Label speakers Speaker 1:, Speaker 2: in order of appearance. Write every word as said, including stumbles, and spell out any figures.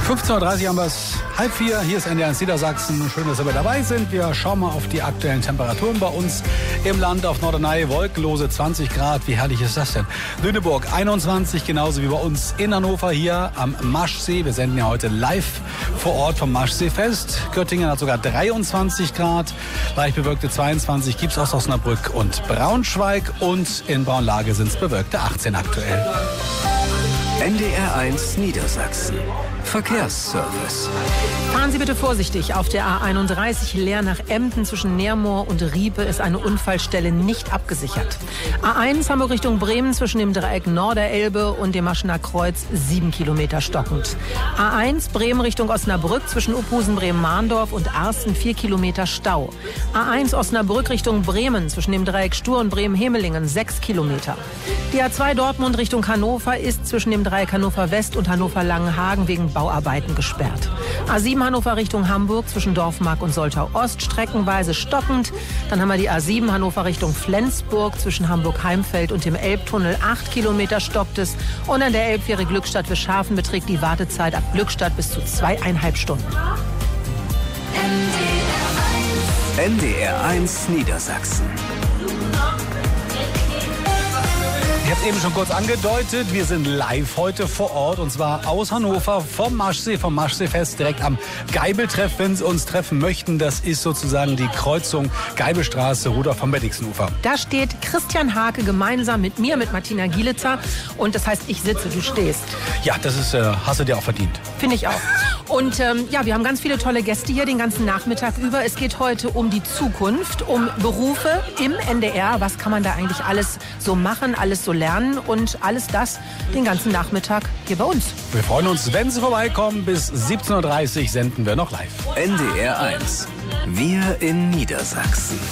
Speaker 1: fünfzehn Uhr dreißig haben wir es, halb vier. Hier ist N D R eins Niedersachsen. Schön, dass wir dabei sind. Wir schauen mal auf die aktuellen Temperaturen bei uns im Land. Auf Norderney wolkenlose zwanzig Grad. Wie herrlich ist das denn? Lüneburg einundzwanzig, genauso wie bei uns in Hannover hier am Maschsee. Wir senden ja heute live vor Ort vom Maschseefest. Göttingen hat sogar dreiundzwanzig Grad. Leicht bewölkte zweiundzwanzig gibt es aus Osnabrück und Braunschweig. Und in Braunlage sind es bewölkte achtzehn aktuell.
Speaker 2: N D R eins Niedersachsen. Verkehrsservice.
Speaker 3: Fahren Sie bitte vorsichtig. Auf der A einunddreißig Leer nach Emden zwischen Neermoor und Riepe ist eine Unfallstelle nicht abgesichert. A eins Hamburg Richtung Bremen zwischen dem Dreieck Norderelbe und dem Maschener Kreuz sieben Kilometer stockend. A eins Bremen Richtung Osnabrück zwischen Uphusen, Bremen-Mahndorf und Arsten vier Kilometer Stau. A eins Osnabrück Richtung Bremen zwischen dem Dreieck Stur und Bremen-Hemelingen sechs Kilometer. Die A zwei Dortmund Richtung Hannover ist zwischen dem Dreieck Hannover West und Hannover Langenhagen wegen Bauarbeiten gesperrt. A sieben Hannover Richtung Hamburg zwischen Dorfmark und Soltau Ost streckenweise stockend. Dann haben wir die A sieben Hannover Richtung Flensburg zwischen Hamburg-Heimfeld und dem Elbtunnel acht Kilometer stockt es. Und an der Elbfähre Glückstadt-Wischhafen beträgt die Wartezeit ab Glückstadt bis zu zweieinhalb Stunden.
Speaker 2: N D R eins Niedersachsen.
Speaker 1: Ich habe es eben schon kurz angedeutet, wir sind live heute vor Ort und zwar aus Hannover vom Maschsee, vom Maschseefest direkt am Geibeltreff. Wenn Sie uns treffen möchten, das ist sozusagen die Kreuzung Geibelstraße, Rudolf vom Bennigsenufer.
Speaker 3: Da steht Christian Hake gemeinsam mit mir, mit Martina Gielitzer, und das heißt, ich sitze, du stehst.
Speaker 1: Ja, das ist, äh, hast du dir auch verdient.
Speaker 3: Finde ich auch. Und ähm, ja, wir haben ganz viele tolle Gäste hier den ganzen Nachmittag über. Es geht heute um die Zukunft, um Berufe im N D R. Was kann man da eigentlich alles so machen, alles so lernen und alles das den ganzen Nachmittag hier bei uns.
Speaker 1: Wir freuen uns, wenn Sie vorbeikommen. Bis siebzehn Uhr dreißig senden wir noch live.
Speaker 2: N D R eins. Wir in Niedersachsen.